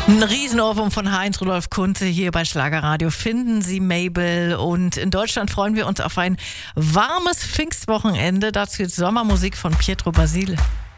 Ein Riesenohrwurm von Heinz Rudolf Kunze hier bei Schlagerradio. Finden Sie Mabel. Und in Deutschland freuen wir uns auf ein warmes Pfingstwochenende. Dazu jetzt Sommermusik von Pietro Basile.